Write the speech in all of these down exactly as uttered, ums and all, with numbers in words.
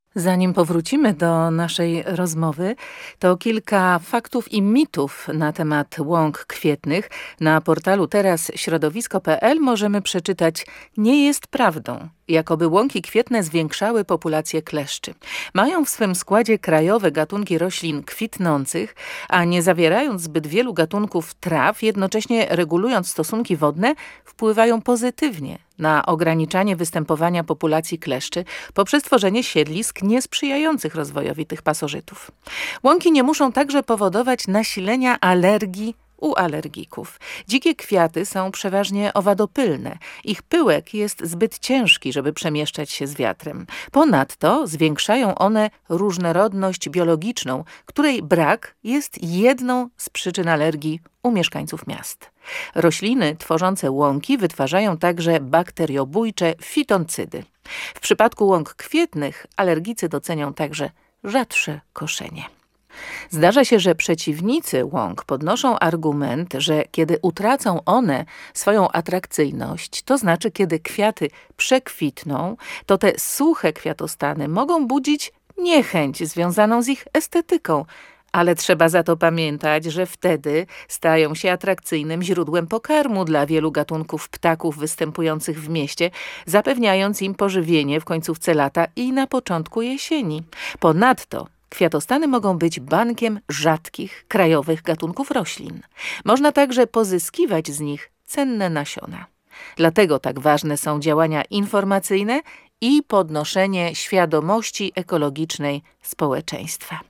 Zanim powrócimy do naszej rozmowy, to kilka faktów i mitów na temat łąk kwietnych. Na portalu teraz środowisko kropka p l możemy przeczytać: nie jest prawdą, jakoby łąki kwietne zwiększały populację kleszczy. Mają w swym składzie krajowe gatunki roślin kwitnących, a nie zawierając zbyt wielu gatunków traw, jednocześnie regulując stosunki wodne, wpływają pozytywnie na ograniczanie występowania populacji kleszczy poprzez tworzenie siedlisk niesprzyjających rozwojowi tych pasożytów. Łąki nie muszą także powodować nasilenia alergii u alergików. Dzikie kwiaty są przeważnie owadopylne. Ich pyłek jest zbyt ciężki, żeby przemieszczać się z wiatrem. Ponadto zwiększają one różnorodność biologiczną, której brak jest jedną z przyczyn alergii u mieszkańców miast. Rośliny tworzące łąki wytwarzają także bakteriobójcze fitoncydy. W przypadku łąk kwietnych alergicy docenią także rzadsze koszenie. Zdarza się, że przeciwnicy łąk podnoszą argument, że kiedy utracą one swoją atrakcyjność, to znaczy kiedy kwiaty przekwitną, to te suche kwiatostany mogą budzić niechęć związaną z ich estetyką. Ale trzeba za to pamiętać, że wtedy stają się atrakcyjnym źródłem pokarmu dla wielu gatunków ptaków występujących w mieście, zapewniając im pożywienie w końcówce lata i na początku jesieni. Ponadto kwiatostany mogą być bankiem rzadkich, krajowych gatunków roślin. Można także pozyskiwać z nich cenne nasiona. Dlatego tak ważne są działania informacyjne i podnoszenie świadomości ekologicznej społeczeństwa.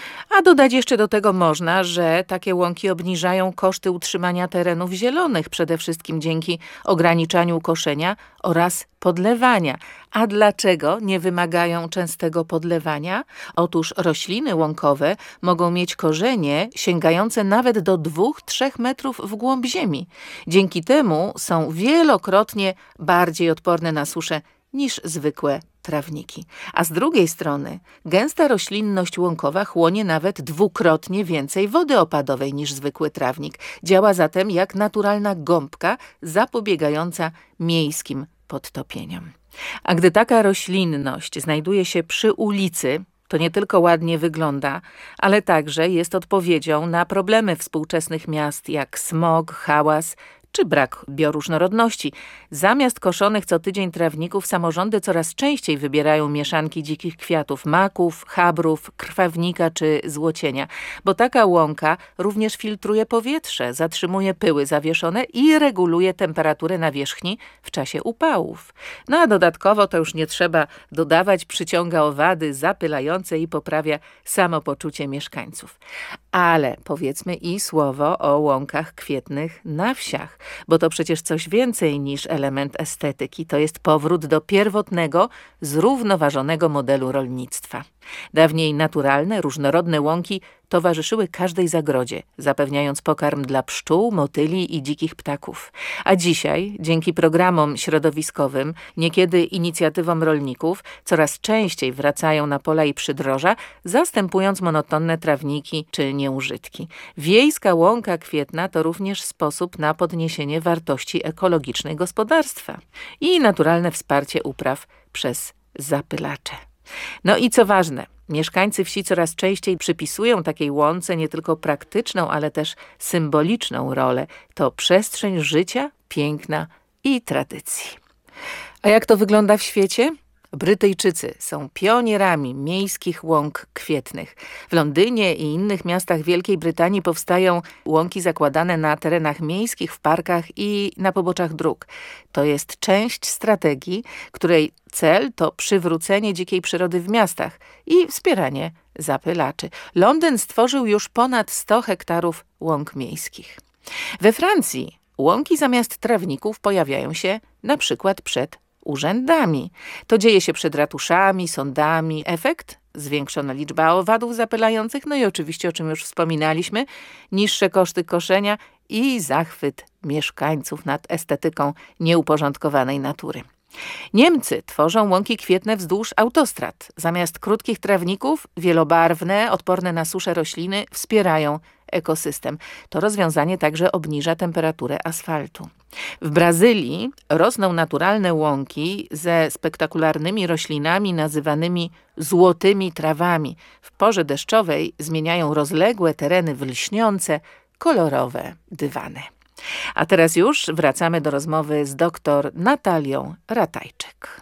A dodać jeszcze do tego można, że takie łąki obniżają koszty utrzymania terenów zielonych, przede wszystkim dzięki ograniczaniu koszenia oraz podlewania. A dlaczego nie wymagają częstego podlewania? Otóż rośliny łąkowe mogą mieć korzenie sięgające nawet do dwóch do trzech metrów w głąb ziemi. Dzięki temu są wielokrotnie bardziej odporne na suszę niż zwykłe trawniki. A z drugiej strony gęsta roślinność łąkowa chłonie nawet dwukrotnie więcej wody opadowej niż zwykły trawnik. Działa zatem jak naturalna gąbka zapobiegająca miejskim podtopieniom. A gdy taka roślinność znajduje się przy ulicy, to nie tylko ładnie wygląda, ale także jest odpowiedzią na problemy współczesnych miast jak smog, hałas czy brak bioróżnorodności. Zamiast koszonych co tydzień trawników samorządy coraz częściej wybierają mieszanki dzikich kwiatów, maków, chabrów, krwawnika czy złocienia, bo taka łąka również filtruje powietrze, zatrzymuje pyły zawieszone i reguluje temperaturę nawierzchni w czasie upałów. No a dodatkowo, to już nie trzeba dodawać, przyciąga owady zapylające i poprawia samopoczucie mieszkańców. Ale powiedzmy i słowo o łąkach kwietnych na wsiach, bo to przecież coś więcej niż element estetyki. To jest powrót do pierwotnego, zrównoważonego modelu rolnictwa. Dawniej naturalne, różnorodne łąki towarzyszyły każdej zagrodzie, zapewniając pokarm dla pszczół, motyli i dzikich ptaków. A dzisiaj, dzięki programom środowiskowym, niekiedy inicjatywom rolników, coraz częściej wracają na pola i przydroża, zastępując monotonne trawniki czy nieużytki. Wiejska łąka kwietna to również sposób na podniesienie wartości ekologicznej gospodarstwa i naturalne wsparcie upraw przez zapylacze. No i co ważne, mieszkańcy wsi coraz częściej przypisują takiej łące nie tylko praktyczną, ale też symboliczną rolę. To przestrzeń życia, piękna i tradycji. A jak to wygląda w świecie? Brytyjczycy są pionierami miejskich łąk kwietnych. W Londynie i innych miastach Wielkiej Brytanii powstają łąki zakładane na terenach miejskich, w parkach i na poboczach dróg. To jest część strategii, której cel to przywrócenie dzikiej przyrody w miastach i wspieranie zapylaczy. Londyn stworzył już ponad sto hektarów łąk miejskich. We Francji łąki zamiast trawników pojawiają się na przykład przed urzędami. To dzieje się przed ratuszami, sądami. Efekt? Zwiększona liczba owadów zapylających, no i oczywiście, o czym już wspominaliśmy, niższe koszty koszenia i zachwyt mieszkańców nad estetyką nieuporządkowanej natury. Niemcy tworzą łąki kwietne wzdłuż autostrad. Zamiast krótkich trawników, wielobarwne, odporne na suszę rośliny wspierają ekosystem. To rozwiązanie także obniża temperaturę asfaltu. W Brazylii rosną naturalne łąki ze spektakularnymi roślinami nazywanymi złotymi trawami. W porze deszczowej zmieniają rozległe tereny w lśniące, kolorowe dywany. A teraz już wracamy do rozmowy z dr Natalią Ratajczyk.